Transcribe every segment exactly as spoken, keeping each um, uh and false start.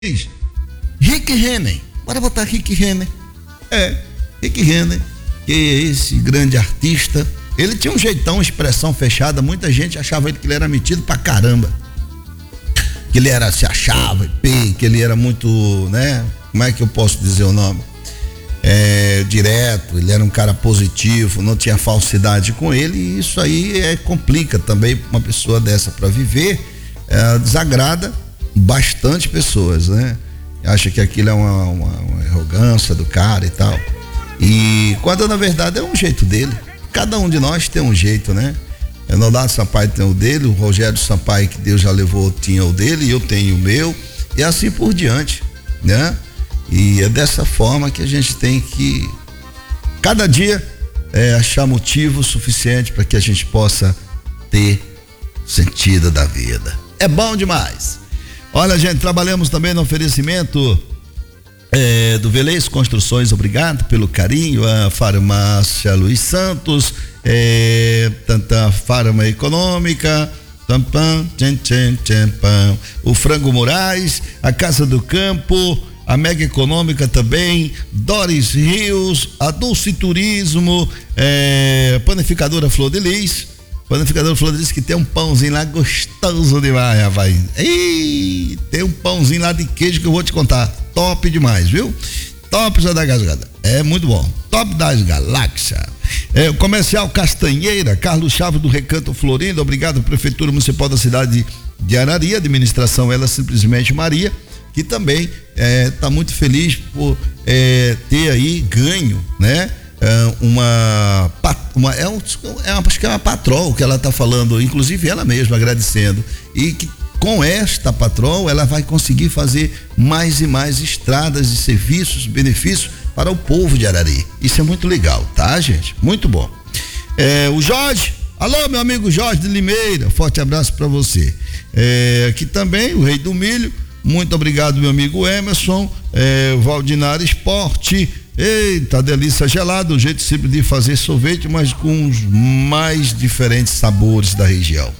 Rick Renner, bora botar Rick Renner. É, Rick Renner, que é esse grande artista. Ele tinha um jeitão, expressão fechada. Muita gente achava ele que ele era metido pra caramba. Que ele era, se achava, que ele era muito, né? Como é que eu posso dizer o nome? É, direto, ele era um cara positivo, não tinha falsidade com ele, e isso aí é, complica também uma pessoa dessa para viver, é, desagrada bastante pessoas, né? Acha que aquilo é uma, uma, uma arrogância do cara e tal, e quando na verdade é um jeito dele. Cada um de nós tem um jeito, né? O Nolado Sampaio tem o dele, o Rogério Sampaio, que Deus já levou, tinha o dele, e eu tenho o meu, e assim por diante, né? E é dessa forma que a gente tem que, cada dia, é, achar motivo suficiente para que a gente possa ter sentido da vida. É bom demais. Olha, gente, trabalhamos também no oferecimento é, do Velez Construções, obrigado pelo carinho, a Farmácia Luiz Santos, é, tanta Farma Econômica, tampam, tchan, tchan, tchan, pam, o Frango Moraes, a Casa do Campo, a Mega Econômica também, Doris Rios, a Dulce Turismo, é, Panificadora Flor de Lis, Panificadora Flor de Lis, que tem um pãozinho lá gostoso demais, rapaz. Ei, tem um pãozinho lá de queijo que eu vou te contar, top demais, viu? Top da Gasgada, é muito bom, top das galáxias. É, o Comercial Castanheira, Carlos Chaves do Recanto Florinda, obrigado, Prefeitura Municipal da cidade de Araria, administração ela simplesmente Maria, que também está é, muito feliz por é, ter aí ganho, né? É, uma, uma, é um, é uma, acho que é uma patrol que ela está falando, inclusive ela mesma agradecendo, e que com esta patrol ela vai conseguir fazer mais e mais estradas e serviços, benefícios para o povo de Arari. Isso é muito legal, tá, gente? Muito bom. É, o Jorge, alô, meu amigo Jorge de Limeira, forte abraço para você. É, aqui também o Rei do Milho. Muito obrigado, meu amigo Emerson, é, Valdinar Esporte. Eita, delícia gelada, um jeito simples de fazer sorvete, mas com os mais diferentes sabores da região.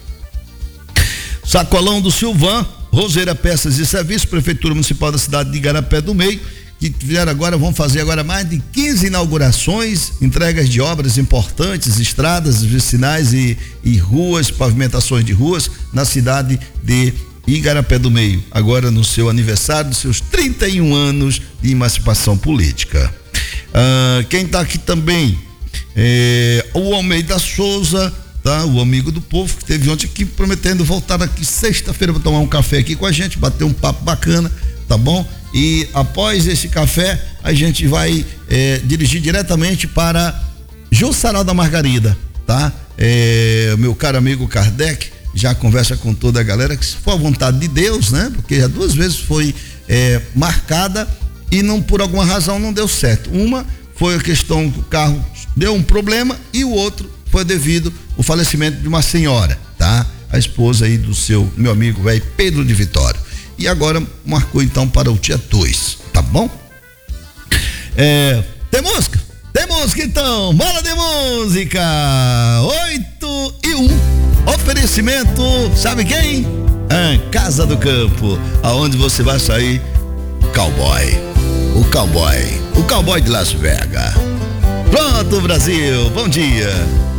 Sacolão do Silvan, Roseira Peças e Serviços, Prefeitura Municipal da cidade de Igarapé do Meio, que fizeram agora, vão fazer agora mais de quinze inaugurações, entregas de obras importantes, estradas vicinais e, e ruas, pavimentações de ruas na cidade de Igarapé do Meio, agora no seu aniversário dos seus trinta e um anos de emancipação política. Ah, quem está aqui também é o Almeida Souza, tá? O amigo do povo, que esteve ontem aqui prometendo voltar aqui sexta-feira para tomar um café aqui com a gente, bater um papo bacana, tá bom? E após esse café a gente vai é, dirigir diretamente para Jussaral da Margarida, tá? É, meu caro amigo Kardec já conversa com toda a galera, que se for a vontade de Deus, né? Porque já duas vezes foi é, marcada e não, por alguma razão não deu certo. Uma foi a questão que o carro deu um problema e o outro foi devido ao falecimento de uma senhora, tá? A esposa aí do seu, meu amigo velho Pedro de Vitória. E agora marcou então para o dia dois, tá bom? É, tem música? Tem música então, bola de música! oito e um. Oferecimento, sabe quem? A Casa do Campo, aonde você vai sair cowboy, o cowboy, o cowboy de Las Vegas. Pronto, Brasil, bom dia.